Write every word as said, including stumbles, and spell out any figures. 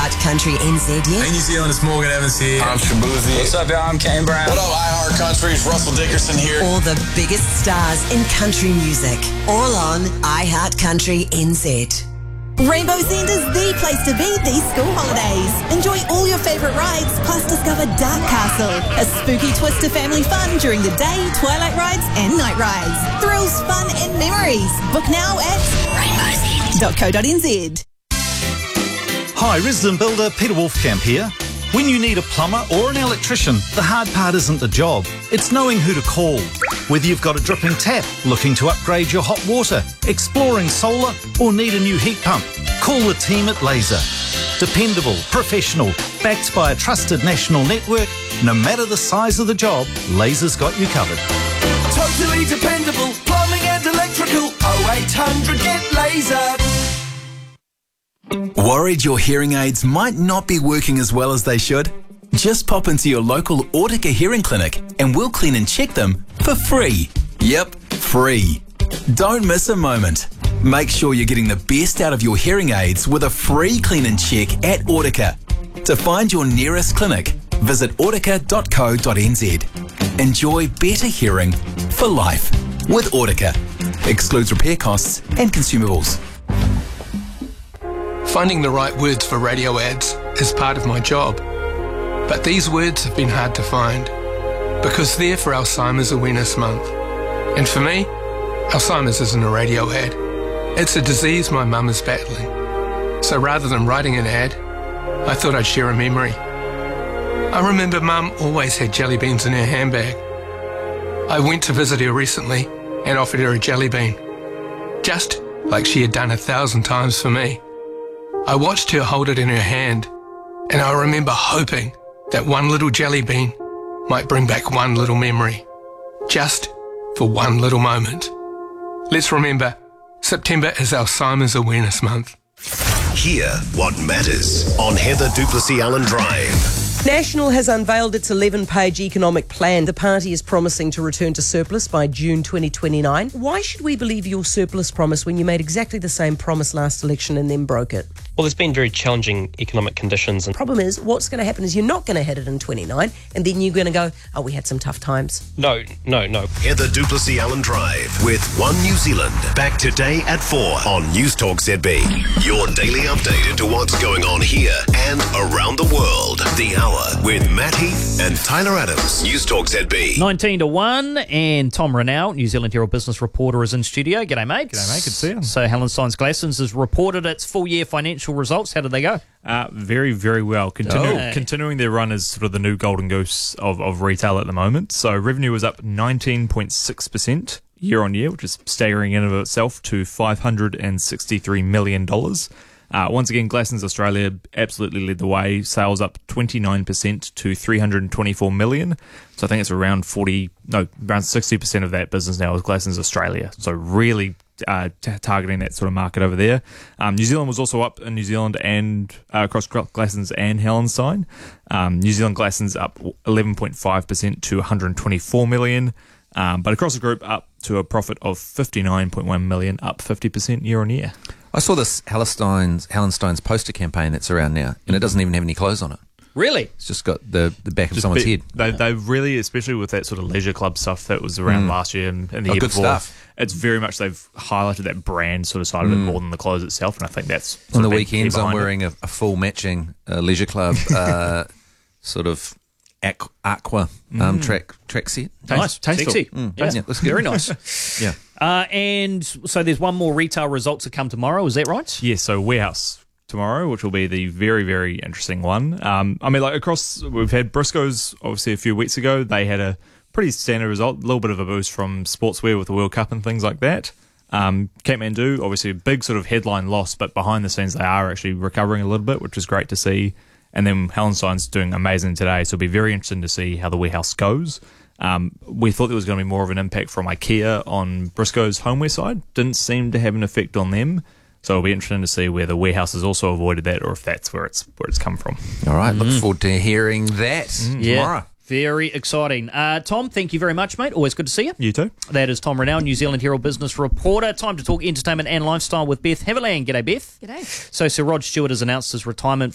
Heart Country N Z yet? Hey New Zealand, it's Morgan Evans here. I'm Shabuzi. What's up, y'all? I'm Kane Brown. What up, iHeart Country? It's Russell Dickerson here. All the biggest stars in country music, all on iHeart Country N Z. Rainbow's End is the place to be these school holidays. Enjoy all your favourite rides, plus discover Dark Castle, a spooky twist to family fun during the day, twilight rides and night rides. Thrills, fun and memories. Book now at rainbows end dot co dot n z. Hi, resident builder Peter Wolfcamp here. When you need a plumber or an electrician, the hard part isn't the job, it's knowing who to call. Whether you've got a dripping tap, looking to upgrade your hot water, exploring solar, or need a new heat pump, call the team at Laser. Dependable, professional, backed by a trusted national network, no matter the size of the job, Laser's got you covered. Totally dependable, plumbing and electrical, oh eight hundred get Laser. Worried your hearing aids might not be working as well as they should? Just pop into your local Autica hearing clinic and we'll clean and check them for free. Yep, free. Don't miss a moment. Make sure you're getting the best out of your hearing aids with a free clean and check at Autica. To find your nearest clinic, visit autica dot co dot n z. Enjoy better hearing for life with Autica. Excludes repair costs and consumables. Finding the right words for radio ads is part of my job. But these words have been hard to find because they're for Alzheimer's Awareness Month. And for me, Alzheimer's isn't a radio ad. It's a disease my mum is battling. So rather than writing an ad, I thought I'd share a memory. I remember Mum always had jelly beans in her handbag. I went to visit her recently and offered her a jelly bean, just like she had done a thousand times for me. I watched her hold it in her hand, and I remember hoping that one little jelly bean might bring back one little memory, just for one little moment. Let's remember, September is Alzheimer's Awareness Month. Hear what matters on Heather Duplessis Allen Drive. National has unveiled its eleven-page economic plan. The party is promising to return to surplus by June twenty twenty-nine. Why should we believe your surplus promise when you made exactly the same promise last election and then broke it? Well, there's been very challenging economic conditions. The problem is, what's going to happen is you're not going to hit it in twenty-nine, and then you're going to go, oh, we had some tough times. No, no, no. Heather Duplessis Allen Drive with One New Zealand. Back today at four on News Talk Z B. Your daily update into what's going on here and around the world. The Hour with Matt Heath and Tyler Adams. News Talk Z B. nineteen to one, and Tom Renau, New Zealand Herald business reporter, is in studio. G'day, mate. G'day, mate. Good to see you. So Hallensteins Glassons has reported its full-year financial results. How did they go? Uh, very, very well. Continue, oh. Continuing their run as sort of the new golden goose of, of retail at the moment. So revenue was up nineteen point six percent year on year, which is staggering in and of itself, to five hundred sixty-three million dollars. Uh, once again, Glassons Australia absolutely led the way. Sales up twenty-nine percent to three hundred twenty-four million dollars. So I think it's around forty, no, around sixty percent of that business now is Glassons Australia. So really uh, t- targeting that sort of market over there. Um, New Zealand was also up in New Zealand and uh, across Glassons and Hallenstein. Um, New Zealand Glassons up eleven point five percent to one hundred twenty-four million dollars. Um, but across the group up to a profit of fifty-nine point one million dollars, up fifty percent year on year. I saw this Hallensteins, Hallensteins poster campaign that's around now, and it doesn't even have any clothes on it. Really? It's just got the, the back of just someone's be, head. They they really, especially with that sort of leisure club stuff that was around mm. last year and, and the oh, year good before. Stuff. It's very much they've highlighted that brand sort of side of it mm. more than the clothes itself, and I think that's on the weekends. I'm wearing a, a full matching uh, leisure club uh, sort of aqu- aqua um, mm. track track set. Nice, tasteful. Sexy. Mm. Yeah. Yeah, very nice. yeah. Uh, and so there's one more retail results that come tomorrow. Is that right? Yes. So Warehouse tomorrow, which will be the very, very interesting one. Um, I mean, like across, we've had Briscoes obviously a few weeks ago. They had a pretty standard result, a little bit of a boost from sportswear with the World Cup and things like that. Um, Kathmandu, obviously a big sort of headline loss, but behind the scenes they are actually recovering a little bit, which is great to see. And then Hallenstein's doing amazing today, so it'll be very interesting to see how the Warehouse goes. Um, we thought there was going to be more of an impact from IKEA on Briscoe's homeware side. Didn't seem to have an effect on them. So it'll be interesting to see whether Warehouse has also avoided that or if that's where it's where it's come from. All right, look Mm. forward to hearing that mm. Yeah. tomorrow. Very exciting. Uh, Tom, thank you very much, mate. Always good to see you. You too. That is Tom Renau, New Zealand Herald business reporter. Time to talk entertainment and lifestyle with Beth Haviland. G'day, Beth. G'day. So Sir Rod Stewart has announced his retirement